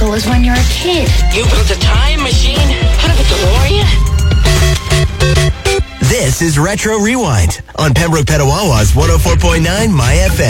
special as when you're a kid. You built a time machine out of a DeLorean? This is Retro Rewind on Pembroke Petawawa's 104.9 My FM.